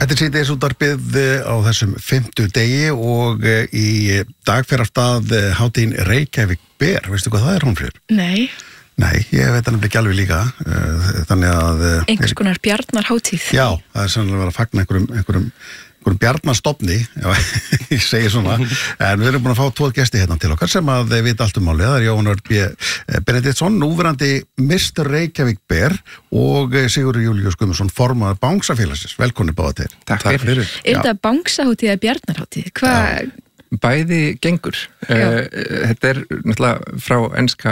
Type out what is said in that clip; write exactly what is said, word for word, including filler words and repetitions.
Þetta er síðdeis útvarpið á þessum fimmtudegi og í dag fer af stað hátíðin Reykjavík ber. Veistu hvað það er, Hólmfríður? Nei. Nei, ég veit hann ekki alveg líka. Þannig að... Einhvers konar bjarnarhátíð. Já, það er sannlega verið að fagna einhverjum, einhverjum, einhverjum bjarnarstofni, ég segi svona. En við erum búin að fá tvo gesti hérna til okkar sem að vita allt um málið. Það er Jóhann Örn B. Benediktsson, núverandi mister Reykjavík ber og Sigurður Júlíus Guðmundsson, formaður Bangsafélagsins. Velkonni báða til. Takk, Takk fyrir. Er þetta bangsahátíð eða bjarnarhátíð? Hvað? Bæði gengur. Uh, þetta er náttúrulega frá enska